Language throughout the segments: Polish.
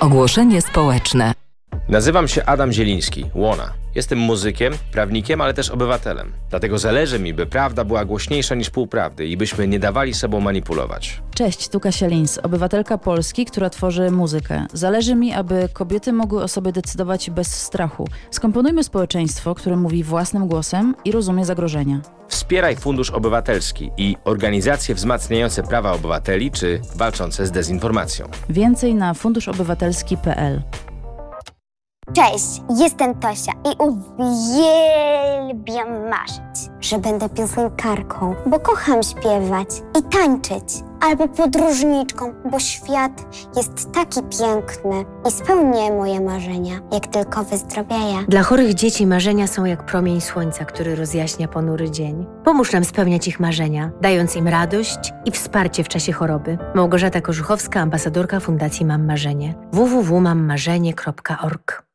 Ogłoszenie społeczne. Nazywam się Adam Zieliński, Łona. Jestem muzykiem, prawnikiem, ale też obywatelem. Dlatego zależy mi, by prawda była głośniejsza niż półprawdy i byśmy nie dawali sobą manipulować. Cześć, tu Kasia Lins, obywatelka Polski, która tworzy muzykę. Zależy mi, aby kobiety mogły o sobie decydować bez strachu. Skomponujmy społeczeństwo, które mówi własnym głosem i rozumie zagrożenia. Wspieraj Fundusz Obywatelski i organizacje wzmacniające prawa obywateli czy walczące z dezinformacją. Więcej na funduszobywatelski.pl. Cześć, jestem Tosia i uwielbiam marzyć, że będę piosenkarką, bo kocham śpiewać i tańczyć, albo podróżniczką, bo świat jest taki piękny i spełnię moje marzenia, jak tylko wyzdrowieję. Dla chorych dzieci marzenia są jak promień słońca, który rozjaśnia ponury dzień. Pomóż nam spełniać ich marzenia, dając im radość i wsparcie w czasie choroby. Małgorzata Korzuchowska, ambasadorka Fundacji Mam Marzenie. www.mammarzenie.org.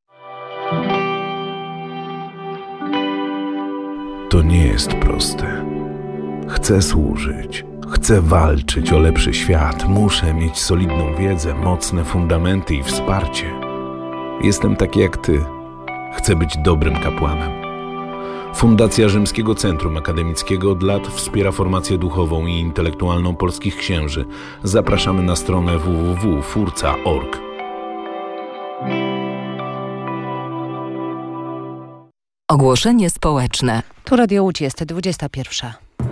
To nie jest proste. Chcę służyć, chcę walczyć o lepszy świat, muszę mieć solidną wiedzę, mocne fundamenty i wsparcie. Jestem taki jak ty. Chcę być dobrym kapłanem. Fundacja Rzymskiego Centrum Akademickiego od lat wspiera formację duchową i intelektualną polskich księży. Zapraszamy na stronę www.furca.org. Ogłoszenie społeczne. Tu Radio Łódź, jest 21.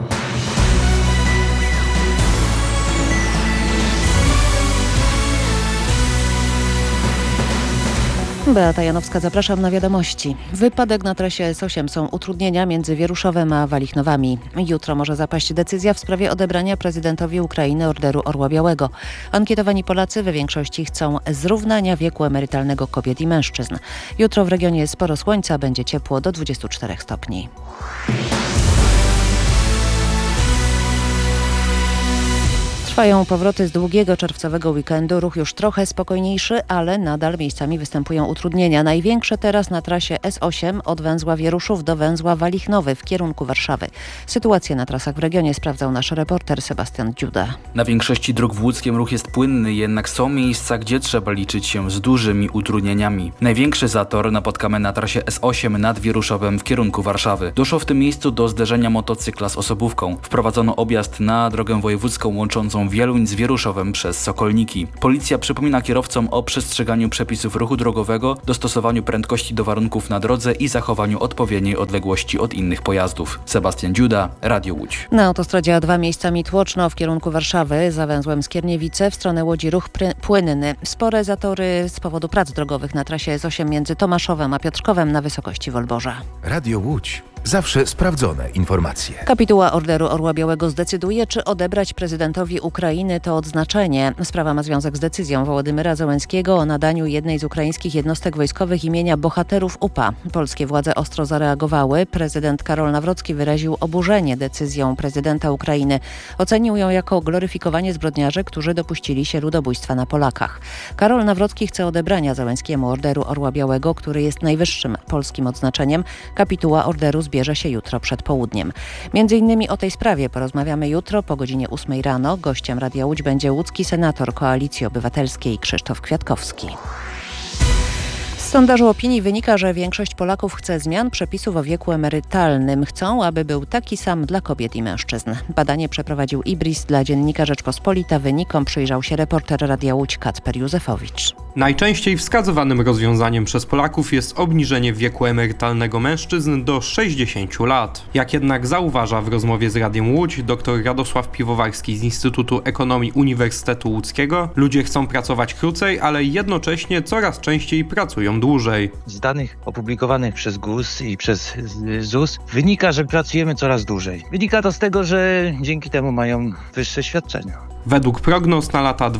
Beata Janowska, zapraszam na wiadomości. Wypadek na trasie S8, są utrudnienia między Wieruszowem a Walichnowami. Jutro może zapaść decyzja w sprawie odebrania prezydentowi Ukrainy Orderu Orła Białego. Ankietowani Polacy we większości chcą zrównania wieku emerytalnego kobiet i mężczyzn. Jutro w regionie jest sporo słońca, będzie ciepło do 24 stopni. Trwają powroty z długiego czerwcowego weekendu. Ruch już trochę spokojniejszy, ale nadal miejscami występują utrudnienia. Największe teraz na trasie S8 od węzła Wieruszów do węzła Walichnowy w kierunku Warszawy. Sytuację na trasach w regionie sprawdzał nasz reporter Sebastian Dziuda. Na większości dróg w Łódzkiem ruch jest płynny, jednak są miejsca, gdzie trzeba liczyć się z dużymi utrudnieniami. Największy zator napotkamy na trasie S8 nad Wieruszowem w kierunku Warszawy. Doszło w tym miejscu do zderzenia motocykla z osobówką. Wprowadzono objazd na drogę wojewódzką łączącą Wieluń z Wieruszowem przez Sokolniki. Policja przypomina kierowcom o przestrzeganiu przepisów ruchu drogowego, dostosowaniu prędkości do warunków na drodze i zachowaniu odpowiedniej odległości od innych pojazdów. Sebastian Dziuda, Radio Łódź. Na autostradzie A2 miejscami tłoczno w kierunku Warszawy, za węzłem Skierniewice, w stronę Łodzi ruch płynny. Spore zatory z powodu prac drogowych na trasie S8 między Tomaszowem a Piotrkowem na wysokości Wolborza. Radio Łódź. Zawsze sprawdzone informacje. Kapituła Orderu Orła Białego zdecyduje, czy odebrać prezydentowi Ukrainy to odznaczenie. Sprawa ma związek z decyzją Wołodymyra Zełenskiego o nadaniu jednej z ukraińskich jednostek wojskowych imienia bohaterów UPA. Polskie władze ostro zareagowały. Prezydent Karol Nawrocki wyraził oburzenie decyzją prezydenta Ukrainy. Ocenił ją jako gloryfikowanie zbrodniarzy, którzy dopuścili się ludobójstwa na Polakach. Karol Nawrocki chce odebrania Zełenskiemu Orderu Orła Białego, który jest najwyższym polskim odznaczeniem. Kapituła orderu zbierze się jutro przed południem. Między innymi o tej sprawie porozmawiamy jutro po godzinie 8 rano. Gościem Radia Łódź będzie łódzki senator Koalicji Obywatelskiej Krzysztof Kwiatkowski. Z sondażu opinii wynika, że większość Polaków chce zmian przepisów o wieku emerytalnym. Chcą, aby był taki sam dla kobiet i mężczyzn. Badanie przeprowadził IBRIS dla Dziennika Rzeczpospolita. Wynikom przyjrzał się reporter Radia Łódź Kacper Józefowicz. Najczęściej wskazywanym rozwiązaniem przez Polaków jest obniżenie wieku emerytalnego mężczyzn do 60 lat. Jak jednak zauważa w rozmowie z Radiem Łódź dr Radosław Piwowarski z Instytutu Ekonomii Uniwersytetu Łódzkiego, ludzie chcą pracować krócej, ale jednocześnie coraz częściej pracują dłużej. Z danych opublikowanych przez GUS i przez ZUS wynika, że pracujemy coraz dłużej. Wynika to z tego, że dzięki temu mają wyższe świadczenia. Według prognoz na lata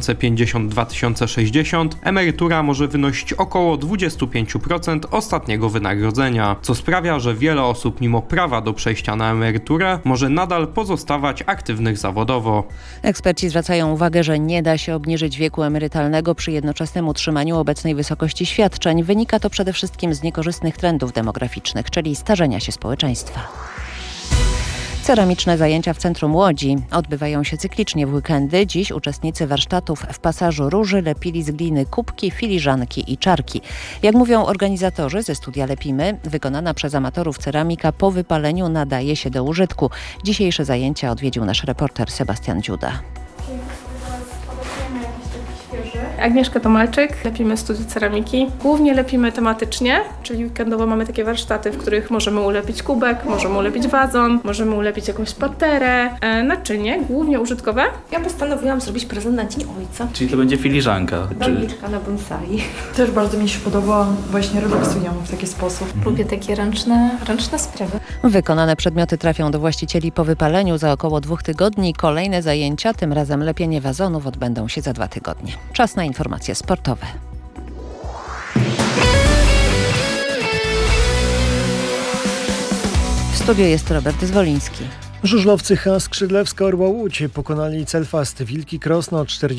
2050-2060 emerytura może wynosić około 25% ostatniego wynagrodzenia, co sprawia, że wiele osób mimo prawa do przejścia na emeryturę może nadal pozostawać aktywnych zawodowo. Eksperci zwracają uwagę, że nie da się obniżyć wieku emerytalnego przy jednoczesnym utrzymaniu obecnej wysokości świadczeń. Wynika to przede wszystkim z niekorzystnych trendów demograficznych, czyli starzenia się społeczeństwa. Ceramiczne zajęcia w centrum Łodzi odbywają się cyklicznie w weekendy. Dziś uczestnicy warsztatów w pasażu róży lepili z gliny kubki, filiżanki i czarki. Jak mówią organizatorzy ze studia Lepimy, wykonana przez amatorów ceramika po wypaleniu nadaje się do użytku. Dzisiejsze zajęcia odwiedził nasz reporter Sebastian Dziuda. Agnieszka Tomalczyk, lepimy studiu ceramiki. Głównie lepimy tematycznie, czyli weekendowo mamy takie warsztaty, w których możemy ulepić kubek, możemy ulepić wazon, możemy ulepić jakąś paterę, naczynie, głównie użytkowe. Ja postanowiłam zrobić prezent na Dzień Ojca. Czyli to będzie filiżanka. Doniczka na bonsai. Też bardzo mi się podoba właśnie relaksują w taki sposób. Lubię takie ręczne sprawy. Wykonane przedmioty trafią do właścicieli po wypaleniu za około 2 tygodni. Kolejne zajęcia, tym razem lepienie wazonów, odbędą się za 2 tygodnie. Czas na informacje sportowe. W studiu jest Robert Zwoliński. Żużlowcy Skrzydlewska Orła Łódź pokonali Celfast Wilki Krosno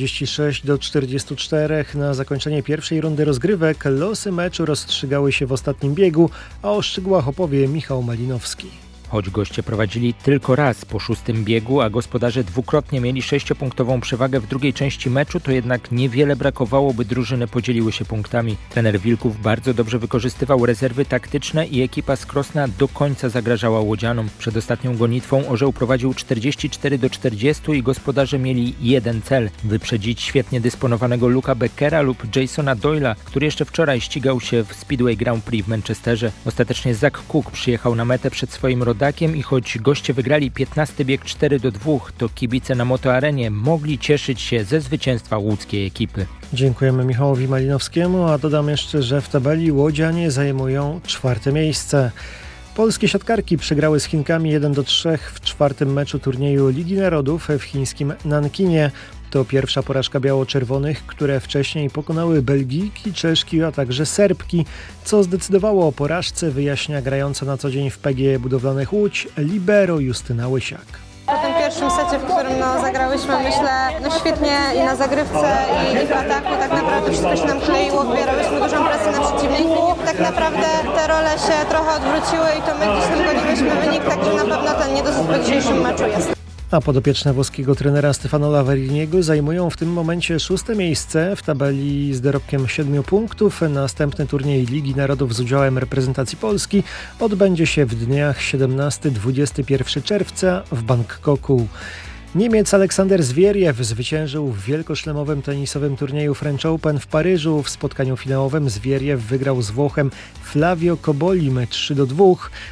46-44. Na zakończenie pierwszej rundy rozgrywek losy meczu rozstrzygały się w ostatnim biegu, a o szczegółach opowie Michał Malinowski. Choć goście prowadzili tylko raz po 6. biegu, a gospodarze dwukrotnie mieli 6-punktową przewagę w drugiej części meczu, to jednak niewiele brakowało, by drużyny podzieliły się punktami. Trener Wilków bardzo dobrze wykorzystywał rezerwy taktyczne i ekipa z Krosna do końca zagrażała łodzianom. Przed ostatnią gonitwą Orzeł prowadził 44-40 i gospodarze mieli jeden cel – wyprzedzić świetnie dysponowanego Luka Beckera lub Jasona Doyla, który jeszcze wczoraj ścigał się w Speedway Grand Prix w Manchesterze. Ostatecznie Zach Cook przyjechał na metę przed swoim rodakiem i choć goście wygrali 15. bieg 4-2, to kibice na motoarenie mogli cieszyć się ze zwycięstwa łódzkiej ekipy. Dziękujemy Michałowi Malinowskiemu, a dodam jeszcze, że w tabeli łodzianie zajmują 4. miejsce. Polskie siatkarki przegrały z Chinkami 1-3 w 4. meczu turnieju Ligi Narodów w chińskim Nankinie. To pierwsza porażka biało-czerwonych, które wcześniej pokonały Belgijki, Czeszki, a także Serbki. Co zdecydowało o porażce, wyjaśnia grająca na co dzień w PGE Budowlanych Łódź libero Justyna Łysiak. Po tym pierwszym secie, w którym zagrałyśmy, myślę, świetnie i na zagrywce i w ataku, tak naprawdę wszystko się nam kleiło, wybierałyśmy dużą presję na przeciwniku. Tak naprawdę te role się trochę odwróciły i to my gdzieś tam goniłyśmy wynik, także na pewno ten niedosyt w dzisiejszym meczu jest. A podopieczne włoskiego trenera Stefano Laveriniego zajmują w tym momencie 6. miejsce w tabeli z dorobkiem 7 punktów. Następny turniej Ligi Narodów z udziałem reprezentacji Polski odbędzie się w dniach 17-21 czerwca w Bangkoku. Niemiec Aleksander Zwieriew zwyciężył w wielkoszlemowym tenisowym turnieju French Open w Paryżu. W spotkaniu finałowym Zwieriew wygrał z Włochem Flavio Cobolim 3-2.